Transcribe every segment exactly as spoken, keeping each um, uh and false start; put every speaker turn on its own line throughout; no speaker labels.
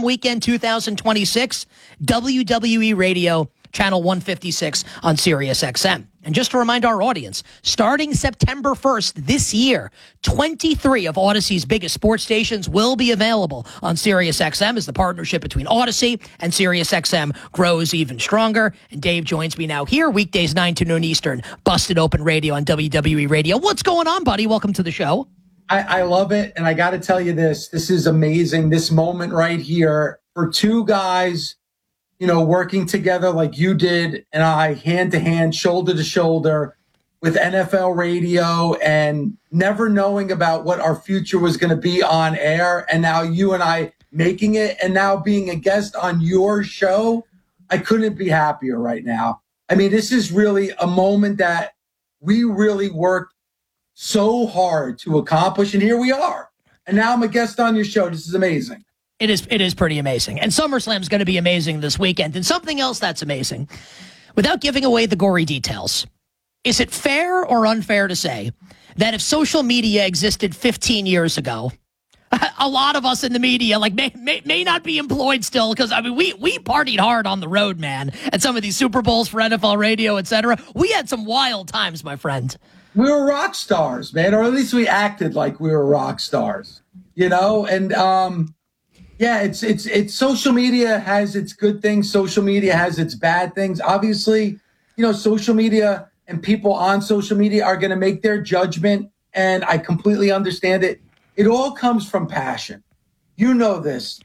SummerSlam weekend two thousand twenty-six, W W E Radio, channel one fifty-six on Sirius X M. And just to remind our audience, starting September first this year, twenty-three of Odyssey's biggest sports stations will be available on Sirius X M as the partnership between Odyssey and Sirius X M grows even stronger. And Dave joins me now here, weekdays nine to noon Eastern, Busted Open Radio on W W E Radio. What's going on, buddy? Welcome to the show.
I, I love it, and I got to tell you this. This is amazing, this moment right here for two guys, you know, working together like you did and I, hand to hand, shoulder to shoulder with N F L radio and never knowing about what our future was going to be on air. And now you and I making it and now being a guest on your show. I couldn't be happier right now. I mean, this is really a moment that we really worked so hard to accomplish. And here we are. And now I'm a guest on your show. This is amazing.
It is it is pretty amazing. And SummerSlam is going to be amazing this weekend. And something else that's amazing, without giving away the gory details, is it fair or unfair to say that if social media existed fifteen years ago, a lot of us in the media like may may, may not be employed still because, I mean, we, we partied hard on the road, man, at some of these Super Bowls for N F L radio, et cetera. We had some wild times, my friend.
We were rock stars, man, or at least we acted like we were rock stars, you know? And, um... Yeah, it's it's it's social media has its good things. Social media has its bad things. Obviously, you know, social media and people on social media are going to make their judgment, and I completely understand it. It all comes from passion. You know this.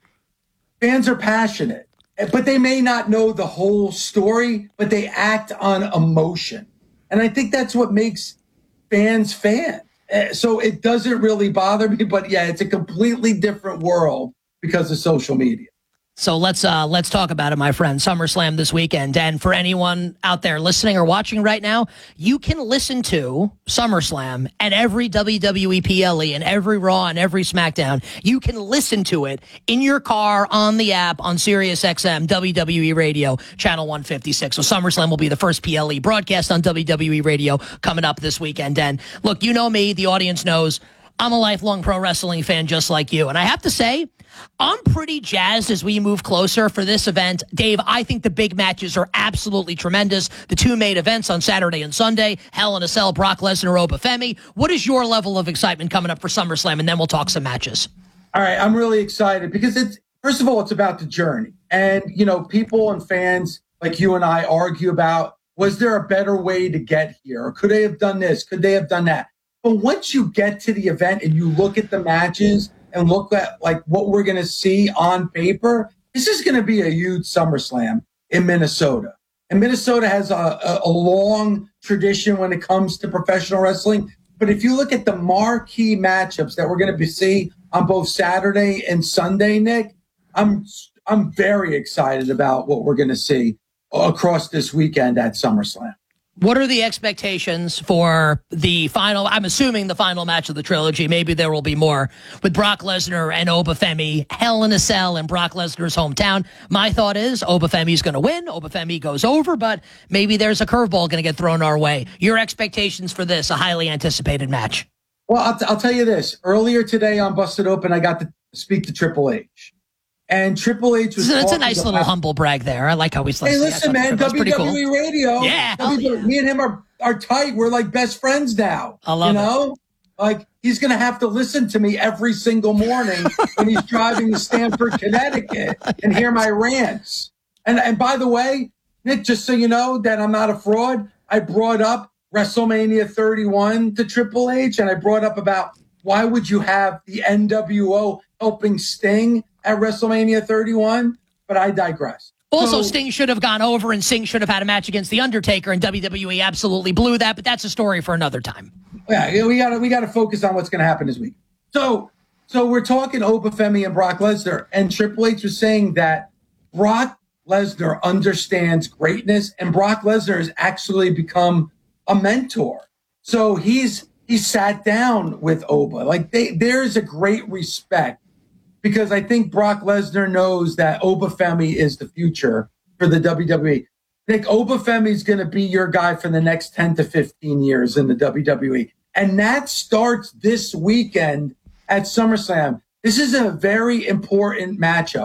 Fans are passionate, but they may not know the whole story, but they act on emotion. And I think that's what makes fans fans. So it doesn't really bother me, but yeah, it's a completely different world because of social media.
So let's uh, let's talk about it, my friend. SummerSlam this weekend. And for anyone out there listening or watching right now, you can listen to SummerSlam and every W W E P L E and every Raw and every SmackDown. You can listen to it in your car, on the app, on Sirius X M, W W E Radio, channel one fifty-six. So SummerSlam will be the first P L E broadcast on W W E Radio coming up this weekend. And look, you know me, the audience knows I'm a lifelong pro wrestling fan just like you. And I have to say, I'm pretty jazzed as we move closer for this event. Dave, I think the big matches are absolutely tremendous. The two main events on Saturday and Sunday, Hell in a Cell, Brock Lesnar, Oba Femi. What is your level of excitement coming up for SummerSlam? And then we'll talk some matches.
All right, I'm really excited because it's, first of all, it's about the journey. And, you know, people and fans like you and I argue about, was there a better way to get here? Or could they have done this? Could they have done that? But once you get to the event and you look at the matches and look at like what we're going to see on paper, this is going to be a huge SummerSlam in Minnesota. And Minnesota has a, a, a long tradition when it comes to professional wrestling. But if you look at the marquee matchups that we're going to see on both Saturday and Sunday, Nick, I'm I'm very excited about what we're going to see across this weekend at SummerSlam.
What are the expectations for the final? I'm assuming the final match of the trilogy. Maybe there will be more with Brock Lesnar and Oba Femi, Hell in a Cell in Brock Lesnar's hometown. My thought is Oba Femi's going to win. Oba Femi goes over, but maybe there's a curveball going to get thrown our way. Your expectations for this, a highly anticipated match?
Well, I'll, t- I'll tell you this. Earlier today on Busted Open, I got to speak to Triple H. And Triple H was.
That's a nice little
about,
humble brag there. I like how he's.
Hey, listen, man, W W E
cool.
Radio.
Yeah,
w-
yeah,
me and him are are tight. We're like best friends now.
I love
you know,
it.
Like he's gonna have to listen to me every single morning when he's driving to Stamford, Connecticut, and hear my rants. And and by the way, Nick, just so you know that I'm not a fraud, I brought up WrestleMania thirty-one to Triple H, and I brought up about why would you have the N W O helping Sting at WrestleMania thirty-one, but I digress.
Also,
so,
Sting should have gone over and Sting should have had a match against The Undertaker, and W W E absolutely blew that, but that's a story for another time.
Yeah, we got to we got to focus on what's going to happen this week. So, so we're talking Oba Femi and Brock Lesnar, and Triple H was saying that Brock Lesnar understands greatness, and Brock Lesnar has actually become a mentor. So he's he sat down with Oba. Like they, there is a great respect. Because I think Brock Lesnar knows that Oba Femi is the future for the W W E. I think Oba Femi is going to be your guy for the next ten to fifteen years in the W W E. And that starts this weekend at SummerSlam. This is a very important matchup.